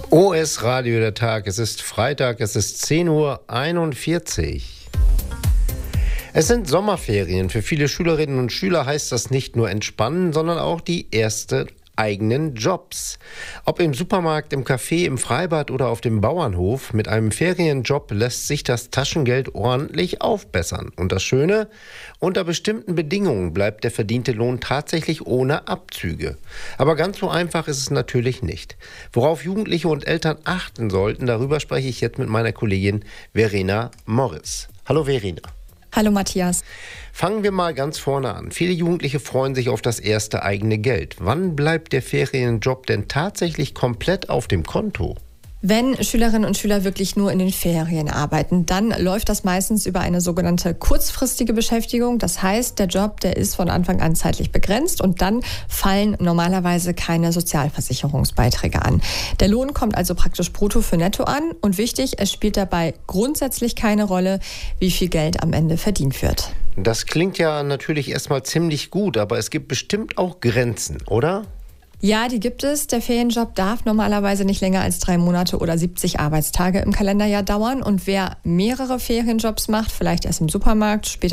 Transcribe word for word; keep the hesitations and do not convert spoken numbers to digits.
O S Radio der Tag. Es ist Freitag, es ist zehn Uhr einundvierzig. Es sind Sommerferien. Für viele Schülerinnen und Schüler heißt das nicht nur entspannen, sondern auch die ersten eigenen Jobs. Ob im Supermarkt, im Café, im Freibad oder auf dem Bauernhof, mit einem Ferienjob lässt sich das Taschengeld ordentlich aufbessern. Und das Schöne, unter bestimmten Bedingungen bleibt der verdiente Lohn tatsächlich ohne Abzüge. Aber ganz so einfach ist es natürlich nicht. Worauf Jugendliche und Eltern achten sollten, darüber spreche ich jetzt mit meiner Kollegin Verena Morris. Hallo Verena. Hallo Matthias. Fangen wir mal ganz vorne an. Viele Jugendliche freuen sich auf das erste eigene Geld. Wann bleibt der Ferienjob denn tatsächlich komplett auf dem Konto? Wenn Schülerinnen und Schüler wirklich nur in den Ferien arbeiten, dann läuft das meistens über eine sogenannte kurzfristige Beschäftigung. Das heißt, der Job, der ist von Anfang an zeitlich begrenzt und dann fallen normalerweise keine Sozialversicherungsbeiträge an. Der Lohn kommt also praktisch brutto für netto an und wichtig, es spielt dabei grundsätzlich keine Rolle, wie viel Geld am Ende verdient wird. Das klingt ja natürlich erstmal ziemlich gut, aber es gibt bestimmt auch Grenzen, oder? Ja, die gibt es. Der Ferienjob darf normalerweise nicht länger als drei Monate oder siebzig Arbeitstage im Kalenderjahr dauern. Und wer mehrere Ferienjobs macht, vielleicht erst im Supermarkt, später